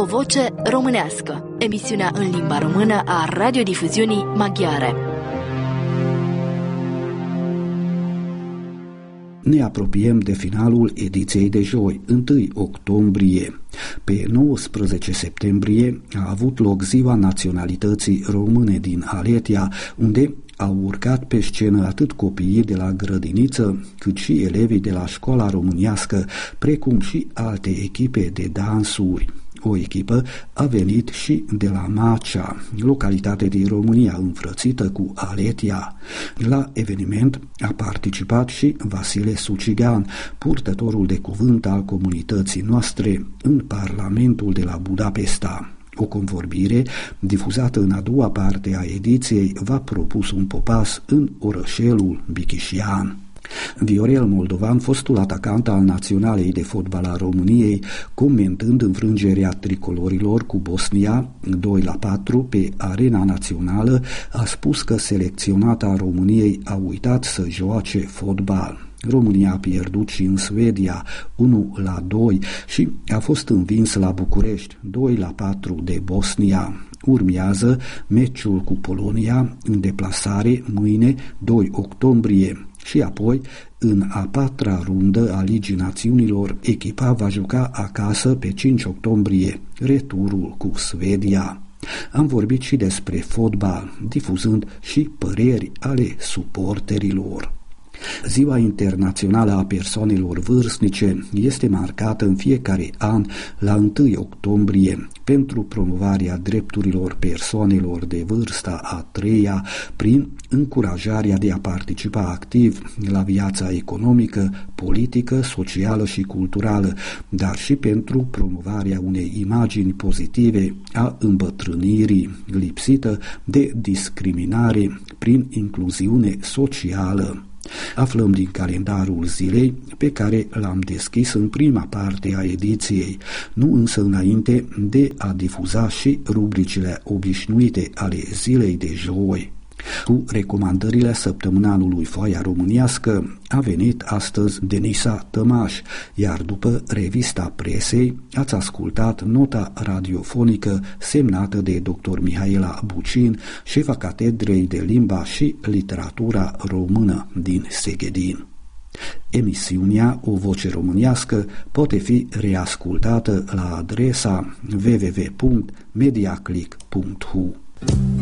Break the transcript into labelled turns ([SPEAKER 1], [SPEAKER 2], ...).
[SPEAKER 1] O voce românească, emisiunea în limba română a radiodifuziunii maghiare.
[SPEAKER 2] Ne apropiem de finalul ediției de joi, 1 octombrie. Pe 19 septembrie a avut loc Ziua Naționalității Române din Aletia, unde au urcat pe scenă atât copiii de la grădiniță, cât și elevii de la școala românească, precum și alte echipe de dansuri. O echipă a venit și de la Macea, localitate din România înfrățită cu Aletia. La eveniment a participat și Vasile Sucigan, purtătorul de cuvânt al comunității noastre în Parlamentul de la Budapesta. O convorbire, difuzată în a doua parte a ediției, v-a propus un popas în orășelul Bichișian. Viorel Moldovan, fostul atacant al Naționalei de fotbal a României, comentând înfrângerea tricolorilor cu Bosnia 2-4 pe arena națională, a spus că selecționata României a uitat să joace fotbal. România a pierdut și în Suedia 1-2 și a fost învins la București 2-4 de Bosnia. Urmează meciul cu Polonia în deplasare mâine 2 octombrie și apoi în a patra rundă a Ligii Națiunilor echipa va juca acasă pe 5 octombrie returul cu Suedia. Am vorbit și despre fotbal, difuzând și păreri ale suporterilor. Ziua Internațională a Persoanelor Vârstnice este marcată în fiecare an la 1 octombrie pentru promovarea drepturilor persoanelor de vârsta a treia prin încurajarea de a participa activ la viața economică, politică, socială și culturală, dar și pentru promovarea unei imagini pozitive a îmbătrânirii, lipsită de discriminare prin incluziune socială. Aflăm din calendarul zilei pe care l-am deschis în prima parte a ediției, nu însă înainte de a difuza și rubricile obișnuite ale zilei de joi. Cu recomandările săptămânalului Foaia Românească a venit astăzi Denisa Tămaș, iar după revista presei ați ascultat nota radiofonică semnată de dr. Mihaela Bucin, șefa Catedrei de Limba și Literatura Română din Seghedin. Emisiunea O Voce Românească poate fi reascultată la adresa www.mediaclick.hu.